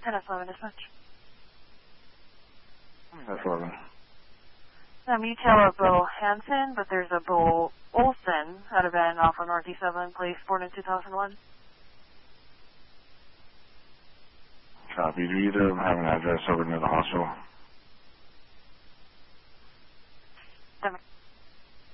10-11 dispatch. That's 11. You tell a Bo Hansen, but there's a Bo Olsen out of van off on Northeast 7, place born in 2001. Copy. Do either of them have an address over near the hospital?